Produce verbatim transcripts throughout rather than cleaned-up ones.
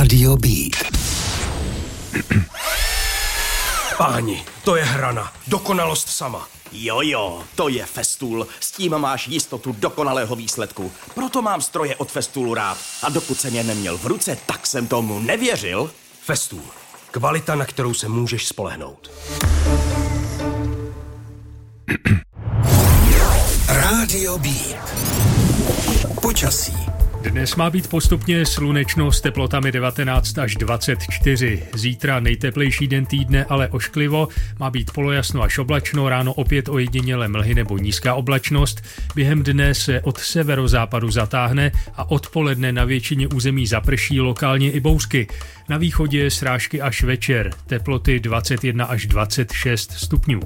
Rádio Beat. Páni, to je hrana. Dokonalost sama. Jojo, to je Festool. S tím máš jistotu dokonalého výsledku. Proto mám stroje od Festoolu rád. A dokud jsem je neměl v ruce, tak jsem tomu nevěřil. Festool. Kvalita, na kterou se můžeš spolehnout. Rádio Beat. Počasí. Dnes má být postupně slunečno s teplotami devatenáct až dvacet čtyři. Zítra nejteplejší den týdne, ale ošklivo. Má být polojasno až oblačno, ráno opět ojediněle mlhy nebo nízká oblačnost. Během dne se od severozápadu zatáhne a odpoledne na většině území zaprší, lokálně i bouřky. Na východě srážky až večer. Teploty dvacet jedna až dvacet šest stupňů.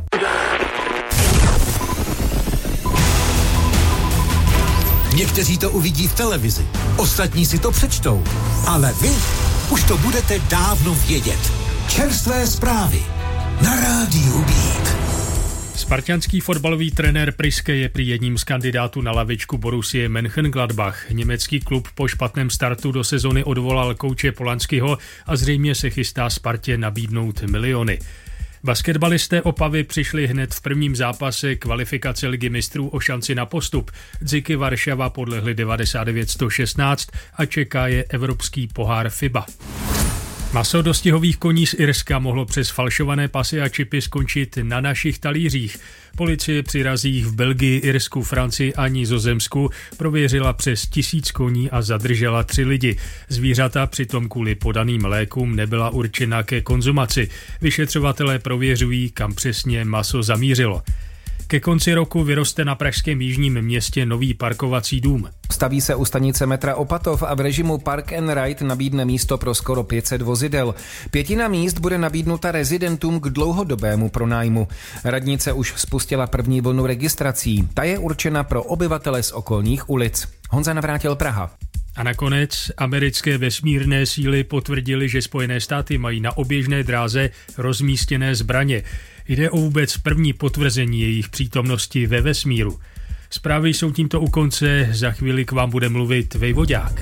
Někteří to uvidí v televizi, ostatní si to přečtou, ale vy už to budete dávno vědět. Čerstvé zprávy na Rádiu Beat. Spartanský fotbalový trenér Priske je prý jedním z kandidátů na lavičku Borussie Mönchengladbach. Německý klub po špatném startu do sezony odvolal kouče Polanského a zřejmě se chystá Spartě nabídnout miliony. Basketbalisté Opavy přišli hned v prvním zápase kvalifikace Ligy mistrů o šanci na postup. Dziky Varšava podlehli devadesát devět sto šestnáct a čeká je evropský pohár FIBA. Maso dostihových koní z Irska mohlo přes falšované pasy a čipy skončit na našich talířích. Policie při razích v Belgii, Irsku, Francii a Nizozemsku prověřila přes tisíc koní a zadržela tři lidi. Zvířata přitom kvůli podaným lékům nebyla určena ke konzumaci. Vyšetřovatelé prověřují, kam přesně maso zamířilo. Ke konci roku vyroste na pražském jižním městě nový parkovací dům. Staví se u stanice metra Opatov a v režimu Park and Ride nabídne místo pro skoro pět set vozidel. Pětina míst bude nabídnuta rezidentům k dlouhodobému pronájmu. Radnice už spustila první vlnu registrací. Ta je určena pro obyvatele z okolních ulic. Honza Navrátil, Praha. A nakonec americké vesmírné síly potvrdily, že Spojené státy mají na oběžné dráze rozmístěné zbraně. Jde o vůbec první potvrzení jejich přítomnosti ve vesmíru. Zprávy jsou tímto u konce, za chvíli k vám bude mluvit Vejvodák.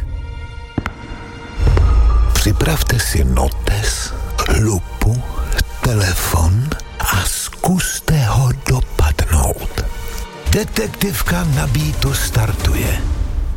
Připravte si notes, lupu, telefon a zkuste ho dopadnout. Detektivka na Beatu startuje.